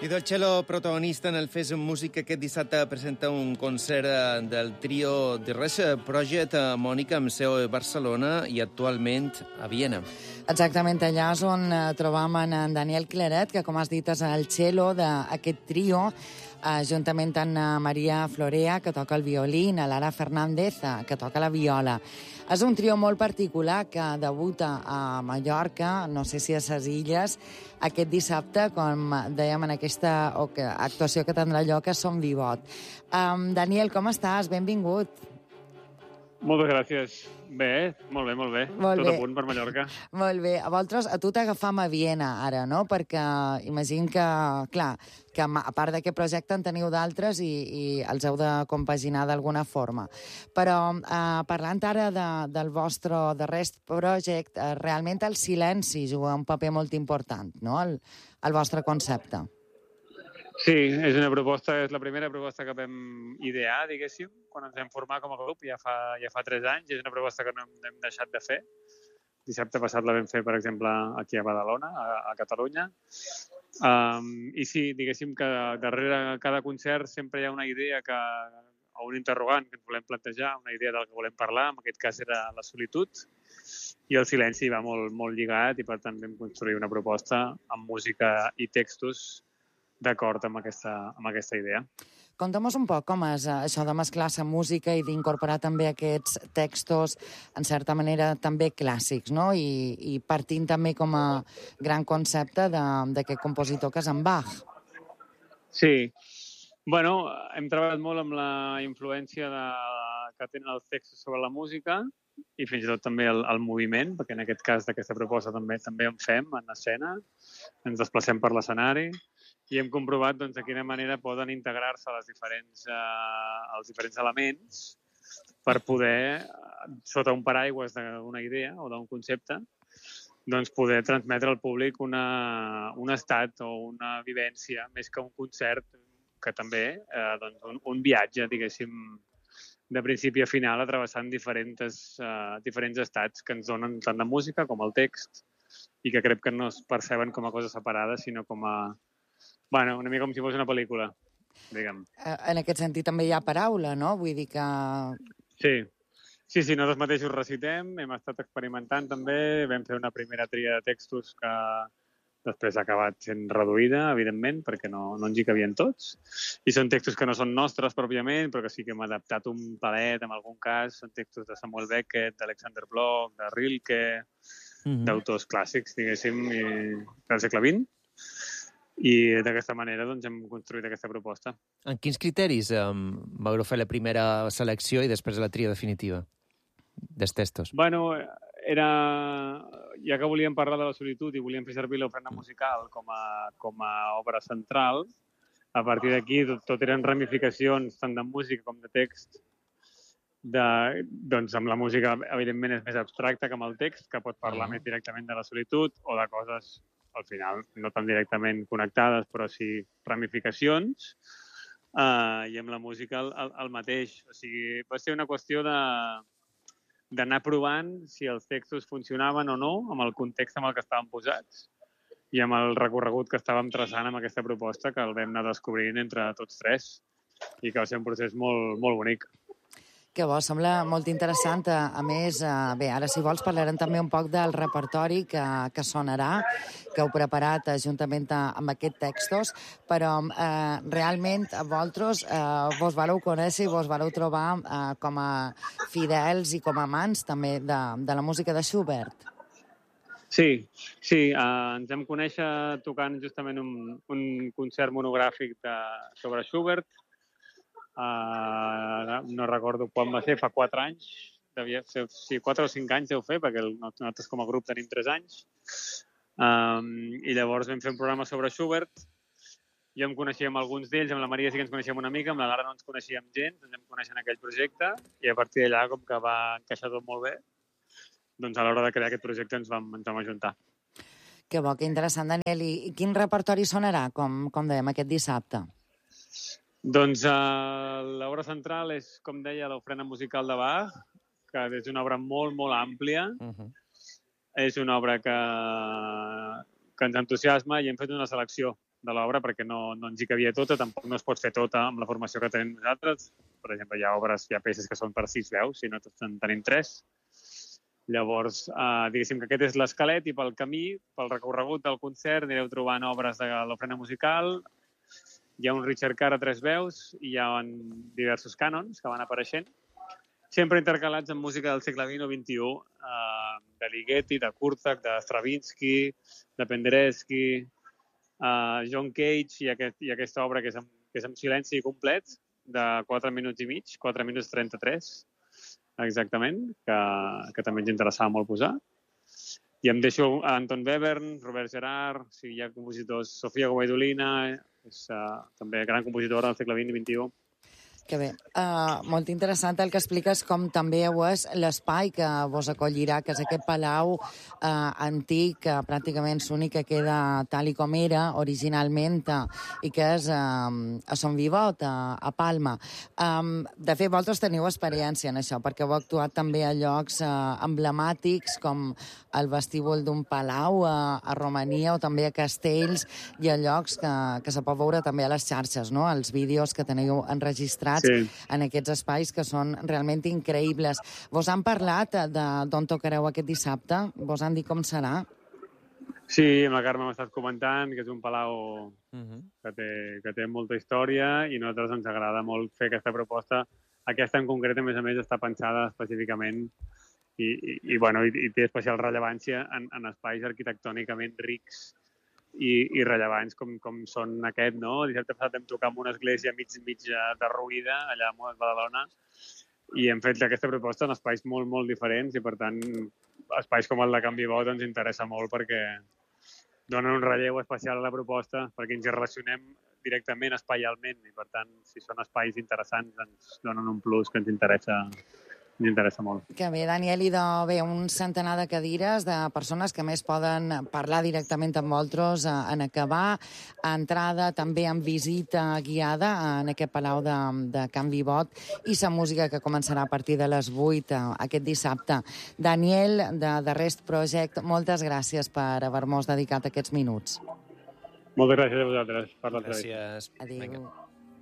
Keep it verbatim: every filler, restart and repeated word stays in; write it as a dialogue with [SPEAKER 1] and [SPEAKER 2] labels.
[SPEAKER 1] Guido Cello, protagonista en el Fes Música, aquest dissabte presenta un concert del trio The Res Project, Mònica, amb seu a Barcelona i actualment a Viena.
[SPEAKER 2] Exactament, allà és on trobam en Daniel Claret, que, com has dit, és el cello d'aquest trio, eh, juntament amb Maria Florea, que toca el violí, i Lara Fernández, que toca la viola. És un trio molt particular que debuta a Mallorca, no sé si a ses Illes, aquest dissabte, com dèiem en aquesta actuació que tindrà lloc a Son Vivot. Um, Daniel, com estàs? Benvingut.
[SPEAKER 3] Moltes gràcies. Bé, molt bé, molt bé.
[SPEAKER 2] Molt
[SPEAKER 3] Tot
[SPEAKER 2] bé.
[SPEAKER 3] a punt per Mallorca.
[SPEAKER 2] Molt bé. A vosaltres, a tu t'agafam a Viena ara, no? Perquè imagino que, clar, que a part d'aquest projecte en teniu d'altres i, i els heu de compaginar d'alguna forma. Però eh, parlant ara de, del vostre The Rest Project, eh, realment el silenci juga un paper molt important, no?, el, el vostre concepte.
[SPEAKER 3] Sí, és una proposta, és la primera proposta que vam idear, diguéssim, quan ens vam formar com a grup, ja fa, ja fa tres anys, és una proposta que no hem deixat de fer. Dissabte passat la vam fer, per exemple, aquí a Badalona, a, a Catalunya. Um, I sí, diguéssim que darrere cada concert sempre hi ha una idea que, o un interrogant que ens volem plantejar, una idea del que volem parlar, en aquest cas era la solitud, i el silenci va molt, molt lligat i per tant vam construir una proposta amb música i textos d'acord amb aquesta, amb aquesta idea.
[SPEAKER 2] Conta'm-nos un poc com és això de mesclar la música i d'incorporar també aquests textos, en certa manera, també clàssics, no? I, i partint també com a gran concepte d'aquest compositor que és en Bach.
[SPEAKER 3] Sí. Bueno, hem treballat molt amb la influència de, que tenen els textos sobre la música i fins i tot també el, el moviment, perquè en aquest cas d'aquesta proposta també també en fem en escena, ens desplacem per l'escenari i hem comprovat doncs, de quina manera poden integrar-se les diferents, eh, els diferents elements per poder, sota un paraigües d'una idea o d'un concepte, doncs poder transmetre al públic una, un estat o una vivència, més que un concert, que també, eh, doncs un, un viatge, diguéssim, de principi a final, atrevessant diferents, uh, diferents estats que ens donen tant la música com el text i que crec que no es perceben com a coses separades, sinó com a... Bueno, una mica com si fos una pel·lícula, diguem.
[SPEAKER 2] En aquest sentit també hi ha paraula, no? Vull dir que...
[SPEAKER 3] Sí, sí, sí, nosaltres mateixos recitem, hem estat experimentant també, vam fer una primera tria de textos que després ha acabat sent reduïda, evidentment, perquè no, no ens hi cabien tots. I són textos que no són nostres pròpiament, però que sí que hem adaptat un palet en algun cas. Són textos de Samuel Beckett, d'Alexander Bloch, de Rilke, mm-hmm. d'autors clàssics, diguéssim, i del segle vint. I d'aquesta manera doncs, hem construït aquesta proposta.
[SPEAKER 1] En quins criteris um, vau fer la primera selecció i després la tria definitiva dels textos?
[SPEAKER 3] Bueno, era... ja que volíem parlar de la solitud i volíem fer servir l'ofrena musical com a, com a obra central, a partir d'aquí tot, tot eren ramificacions tant de música com de text. De, doncs amb la música, evidentment, és més abstracta que amb el text, que pot parlar uh-huh. més directament de la solitud o de coses, al final, no tan directament connectades, però sí ramificacions. Uh, I amb la música el, el, el mateix. O sigui, va ser una qüestió de... d'anar provant si els textos funcionaven o no amb el context amb el que estàvem posats i amb el recorregut que estàvem traçant amb aquesta proposta que el vam anar descobrint entre tots tres i que va ser un procés molt, molt bonic.
[SPEAKER 2] Que bo, sembla molt interessant. A més, bé, ara si vols parlarem també un poc del repertori que, que sonarà, que heu preparat juntament amb aquests textos, però eh, realment a vosaltres eh, vos vareu conèixer i vos vareu trobar eh, com a fidels i com a amants també de, de la música de Schubert.
[SPEAKER 3] Sí, sí, eh, ens vam conèixer tocant justament un, un concert monogràfic de, sobre Schubert. Uh, no recordo quan va ser, fa quatre anys, devia ser, sí, quatre o cinc anys deu fer, perquè el, nosaltres com a grup tenim tres anys. Um, I llavors vam fer un programa sobre Schubert. Jo em coneixia amb alguns d'ells, amb la Maria sí que ens coneixíem una mica, amb la Lara no ens coneixíem gens, ens vam conèixer en aquell projecte, i a partir d'allà, com que va encaixar tot molt bé, doncs a l'hora de crear aquest projecte ens vam, ens vam ajuntar.
[SPEAKER 2] Que bo, que interessant, Daniel. I quin repertori sonarà, com, com dèiem, aquest dissabte?
[SPEAKER 3] Doncs uh, l'obra central és, com deia, l'ofrena musical de Bach, que és una obra molt, molt àmplia. Uh-huh. És una obra que, que ens entusiasma i hem fet una selecció de l'obra perquè no, no ens hi cabia tota, tampoc no es pot fer tota amb la formació que tenim nosaltres. Per exemple, hi ha obres, hi ha peces que són per sis veus, si no tots en tenim tres. Llavors, eh, diguéssim que aquest és l'esquelet i pel camí, pel recorregut del concert, anireu trobant obres de l'ofrena musical. Hi ha un Richard Carr a tres veus i hi ha diversos cànons que van apareixent, sempre intercalats amb música del segle vint o vint i u, eh, de Ligeti, de Kurtak, de Stravinsky, de Penderecki, eh, John Cage i, aquest, i aquesta obra que és, amb, que és amb silenci complet, de quatre minuts i mig, quatre minuts trenta-tres, exactament, que, que també ens interessava molt posar. I em deixo Anton Webern, Robert Gerard, o sigui, hi ha compositors, Sofia Guaidolina, és uh, també gran compositora del segle vint i vint i u.
[SPEAKER 2] Que bé. Uh, molt interessant el que expliques, com també ho és l'espai que vos acollirà, que és aquest palau uh, antic, que pràcticament és l'únic que queda tal i com era originalment, uh, i que és uh, a Son Vivot, a, a Palma. Um, de fet, vosaltres teniu experiència en això, perquè heu actuat també a llocs uh, emblemàtics, com el vestíbul d'un palau a, a Romania, o també a castells, i a llocs que, que se pot veure també a les xarxes, no?, els vídeos que teniu enregistrats. Sí. En aquests espais que són realment increïbles. Vos han parlat d'on tocareu aquest dissabte? Vos han dit com serà?
[SPEAKER 3] Sí, amb la Carme m'ha estat comentant que és un palau uh-huh. que, té, que té molta història i a nosaltres ens agrada molt fer aquesta proposta. Aquesta en concret, a més a més, està pensada específicament i, i, i, bueno, i, i té especial rellevància en, en espais arquitectònicament rics I, i rellevants com, com són aquest, no? Dissabte passat vam tocar en una església mig, mig derruïda, allà a Badalona, i hem fet aquesta proposta en espais molt, molt diferents i, per tant, espais com el de Can Vivot ens interessa molt perquè donen un relleu especial a la proposta, perquè ens hi relacionem directament, espaialment, i, per tant, si són espais interessants, ens donen un plus que ens interessa Ens interessa molt.
[SPEAKER 2] Que bé, Daniel, idò bé, un centenar de cadires de persones que més poden parlar directament amb vosaltres en acabar, entrada també amb visita guiada en aquest palau de, de Can Vivot i la música que començarà a partir de les vuit aquest dissabte. Daniel, de The Rest Project, moltes gràcies per haver-nos dedicat aquests minuts.
[SPEAKER 3] Moltes gràcies a vosaltres per l'entrevista.
[SPEAKER 1] Gràcies.
[SPEAKER 2] Adéu.
[SPEAKER 1] Vinga.